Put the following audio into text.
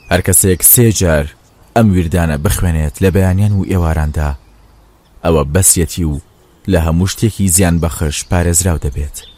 هەر کەسێک 3 جار ئەم ویردانە بخوێنێت لە بەیانیان و ئێواراندا ئەوە بەسیەتی و لە هەموو شتێکی زیان بەخش پارێزراو دەبێت.